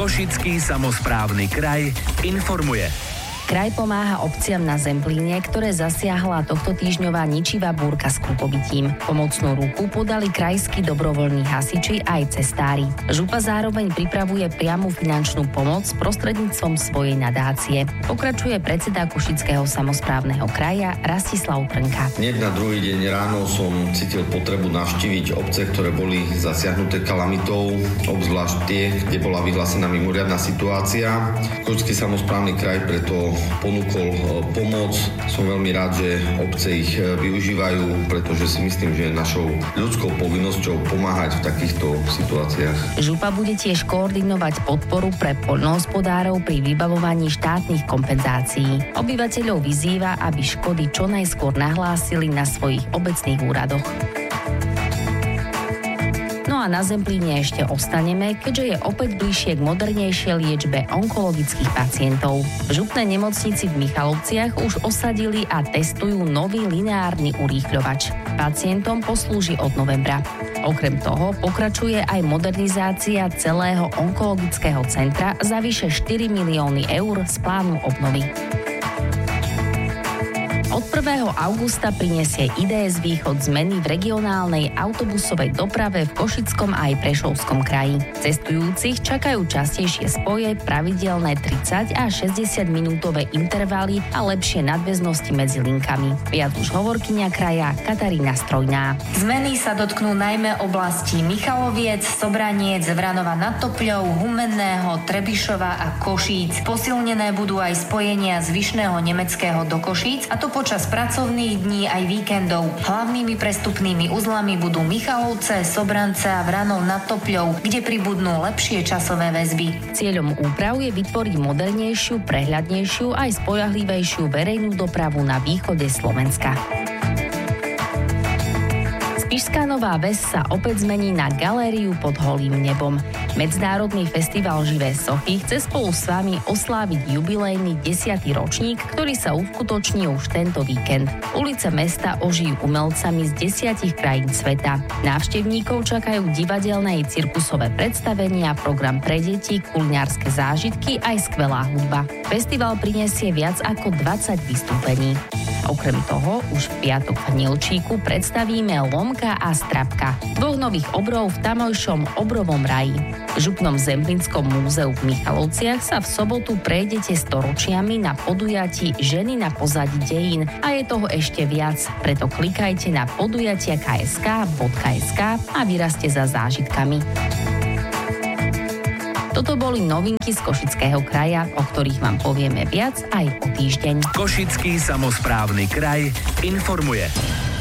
Košický samosprávny kraj informuje. Kraj pomáha obciam na Zemplíne, ktoré zasiahla tohto týždňová ničivá búrka s krupobytím. Pomocnú ruku podali krajskí dobrovoľní hasiči aj cestári. Župa zároveň pripravuje priamu finančnú pomoc prostredníctvom svojej nadácie. Pokračuje predseda Košického samosprávneho kraja Rastislav Trnka. Hneď na druhý deň ráno som cítil potrebu navštíviť obce, ktoré boli zasiahnuté kalamitou, obzvlášť tie, kde bola vyhlásená mimoriadna situácia. Košický samosprávny kraj preto ponúkol pomoc. Som veľmi rád, že obce ich využívajú, pretože si myslím, že je našou ľudskou povinnosťou pomáhať v takýchto situáciách. Župa bude tiež koordinovať podporu pre poľnohospodárov pri vybavovaní štátnych kompenzácií. Obyvateľov vyzýva, aby škody čo najskôr nahlásili na svojich obecných úradoch. No a na Zemplíne ešte ostaneme, keďže je opäť bližšie k modernejšej liečbe onkologických pacientov. V župnej nemocnici v Michalovciach už osadili a testujú nový lineárny urýchľovač. Pacientom poslúži od novembra. Okrem toho pokračuje aj modernizácia celého onkologického centra za vyše 4 milióny eur z plánu obnovy. Od 1. augusta prinesie IDS Východ zmeny v regionálnej autobusovej doprave v Košickom aj Prešovskom kraji. Cestujúcich čakajú častejšie spoje, pravidelné 30 až 60 minútové intervaly a lepšie nadväznosti medzi linkami. Viac už hovorkyňa kraja Katarína Strojná. Zmeny sa dotknú najmä oblasti Michaloviec, Sobraniec, Vranova nad Topľou, Humenného, Trebišova a Košíc. Posilnené budú aj spojenia z Vyšného Nemeckého do Košíc, a to počas pracovných dní aj víkendov. Hlavnými prestupnými uzlami budú Michalovce, Sobrance a Vranov nad Topľou, kde pribudnú lepšie časové väzby. Cieľom úprav je vytvoriť modernejšiu, prehľadnejšiu aj spoľahlivejšiu verejnú dopravu na východe Slovenska. Spišská Nová Ves sa opäť zmení na galériu pod holým nebom. Medzinárodný festival Živé sochy chce spolu s vami osláviť jubilejný 10. ročník, ktorý sa uskutoční už tento víkend. Ulice mesta ožijú umelcami z 10 krajín sveta. Návštevníkov čakajú divadelné i cirkusové predstavenia, program pre deti, kulinárske zážitky aj skvelá hudba. Festival prinesie viac ako 20 vystúpení. Okrem toho už v piatok v Hnilčíku predstavíme Lomka a Strapka, dvoch nových obrov v tamojšom obrovom raji. V župnom Zemplínskom múzeu v Michalovciach sa v sobotu prejdete storočiami na podujatí Ženy na pozadí dejín a je toho ešte viac, preto klikajte na podujatia.sk a vyrazte za zážitkami. Toto boli novinky z Košického kraja, o ktorých vám povieme viac aj o týždeň. Košický samosprávny kraj informuje.